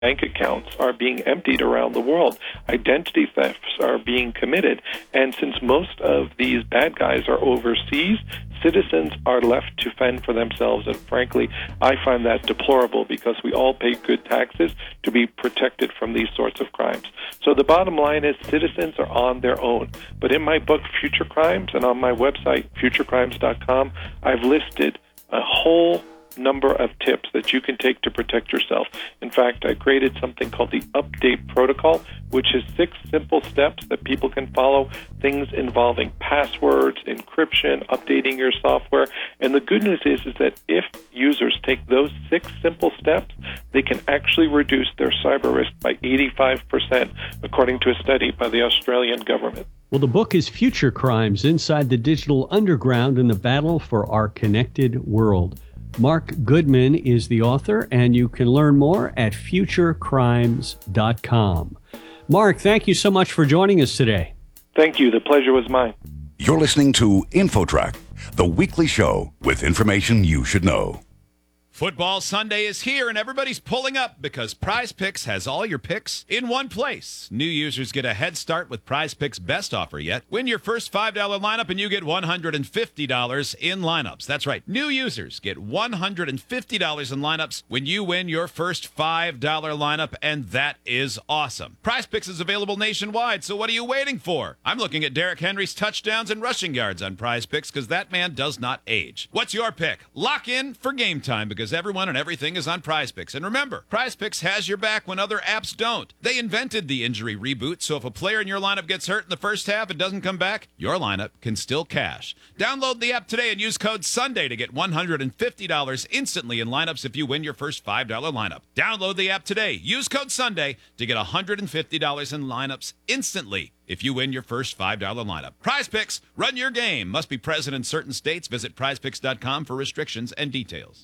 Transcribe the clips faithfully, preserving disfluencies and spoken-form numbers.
bank accounts are being emptied around the world. Identity thefts are being committed. And since most of these bad guys are overseas, citizens are left to fend for themselves. And frankly, I find that deplorable because we all pay good taxes to be protected from these sorts of crimes. So the bottom line is citizens are on their own. But in my book, Future Crimes, and on my website, future crimes dot com, I've listed a whole number of tips that you can take to protect yourself. In fact, I created something called the Update Protocol, which is six simple steps that people can follow, things involving passwords, encryption, updating your software. And the good news is, is that if users take those six simple steps, they can actually reduce their cyber risk by eighty-five percent, according to a study by the Australian government. Well, the book is Future Crimes: Inside the Digital Underground in the Battle for Our Connected World. Mark Goodman is the author, and you can learn more at future crimes dot com. Mark, thank you so much for joining us today. Thank you. The pleasure was mine. You're listening to InfoTrack, the weekly show with information you should know. Football Sunday is here, and everybody's pulling up because Prize Picks has all your picks in one place. New users get a head start with Prize Picks' best offer yet. Win your first five dollar lineup, and you get one hundred fifty dollars in lineups. That's right. New users get one hundred fifty dollars in lineups when you win your first five dollar lineup, and that is awesome. Prize Picks is available nationwide, so what are you waiting for? I'm looking at Derrick Henry's touchdowns and rushing yards on Prize Picks because that man does not age. What's your pick? Lock in for game time because everyone and everything is on Prize Picks. And remember, Prize Picks has your back when other apps don't. They invented the injury reboot, so if a player in your lineup gets hurt in the first half and doesn't come back, your lineup can still cash. Download the app today and use code SUNDAY to get one hundred fifty dollars instantly in lineups if you win your first five dollar lineup. Download the app today. Use code SUNDAY to get one hundred fifty dollars in lineups instantly if you win your first five dollar lineup. Prize Picks, run your game. Must be present in certain states. Visit prize picks dot com for restrictions and details.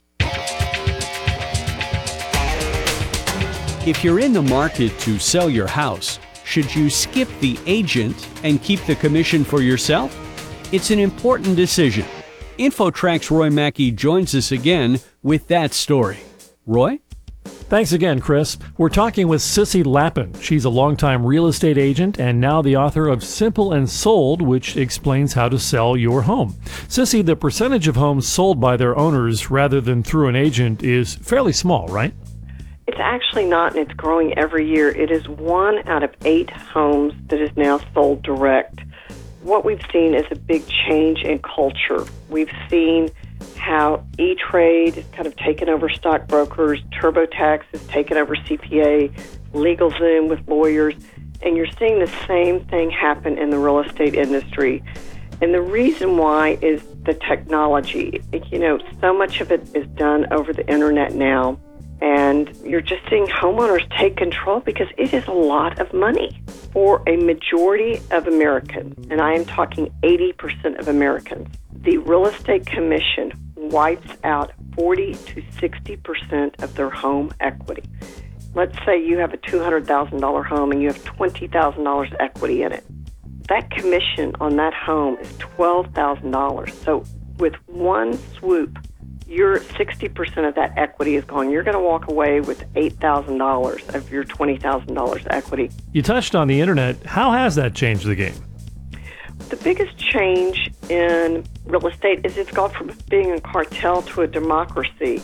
If you're in the market to sell your house, should you skip the agent and keep the commission for yourself? It's an important decision. InfoTrack's Roy Mackey joins us again with that story. Roy? Thanks again, Chris. We're talking with Sissy Lappin. She's a longtime real estate agent and now the author of Simple and Sold, which explains how to sell your home. Sissy, the percentage of homes sold by their owners rather than through an agent is fairly small, right? It's actually not, and it's growing every year. It is one out of eight homes that is now sold direct. What we've seen is a big change in culture. We've seen how E-Trade has kind of taken over stockbrokers, TurboTax has taken over C P A, LegalZoom with lawyers, and you're seeing the same thing happen in the real estate industry. And the reason why is the technology. You know, so much of it is done over the internet now, and you're just seeing homeowners take control because it is a lot of money for a majority of Americans, and I am talking eighty percent of Americans. The real estate commission wipes out forty to sixty percent of their home equity. Let's say you have a two hundred thousand dollars home and you have twenty thousand dollars equity in it. That commission on that home is twelve thousand dollars. So with one swoop, your sixty percent of that equity is gone. You're going to walk away with eight thousand dollars of your twenty thousand dollars equity. You touched on the internet. How has that changed the game? The biggest change in real estate is it's gone from being a cartel to a democracy.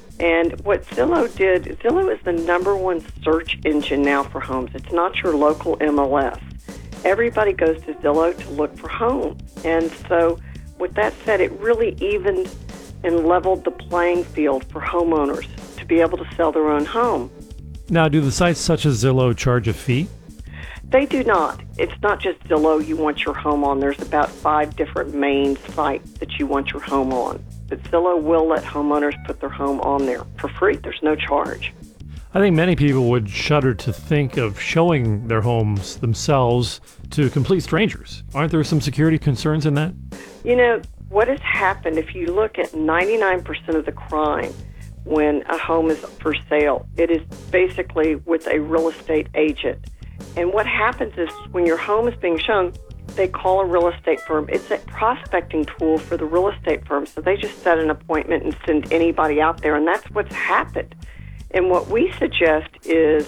And what Zillow did, Zillow is the number one search engine now for homes. It's not your local M L S. Everybody goes to Zillow to look for homes. And so with that said, it really evened and leveled the playing field for homeowners to be able to sell their own home. Now, do the sites such as Zillow charge a fee? They do not. It's not just Zillow you want your home on. There's about five different main sites that you want your home on. But Zillow will let homeowners put their home on there for free. There's no charge. I think many people would shudder to think of showing their homes themselves to complete strangers. Aren't there some security concerns in that? You know, what has happened, if you look at ninety-nine percent of the crime when a home is for sale, it is basically with a real estate agent. And what happens is when your home is being shown, they call a real estate firm. It's a prospecting tool for the real estate firm. So they just set an appointment and send anybody out there, and that's what's happened. And what we suggest is